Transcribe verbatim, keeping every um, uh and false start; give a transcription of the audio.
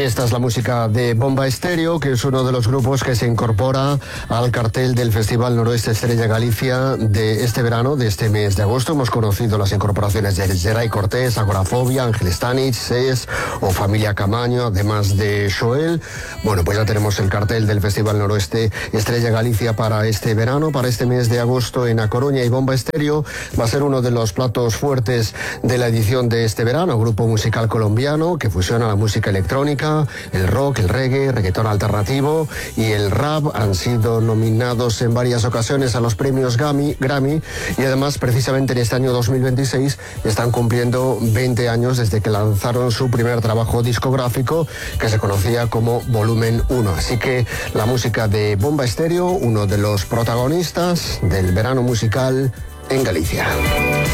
Esta es la música de Bomba Estéreo, que es uno de los grupos que se incorpora al cartel del Festival Noroeste Estrella Galicia de este verano, de este mes de agosto. Hemos conocido las incorporaciones de Geray Cortés, Agorafobia, Ángel Stanich, Ses o Familia Camaño, además de Joel. Bueno, pues ya tenemos el cartel del Festival Noroeste Estrella Galicia para este verano, para este mes de agosto en A Coruña, y Bomba Estéreo va a ser uno de los platos fuertes de la edición de este verano. Grupo musical colombiano que fusiona la música electrónica, el rock, el reggae, reggaetón alternativo y el rap. Han sido nominados en varias ocasiones a los premios Grammy, Grammy y además precisamente en este año dos mil veintiséis están cumpliendo veinte años desde que lanzaron su primer trabajo discográfico, que se conocía como Volumen uno. Así que la música de Bomba Estéreo, uno de los protagonistas del verano musical en Galicia.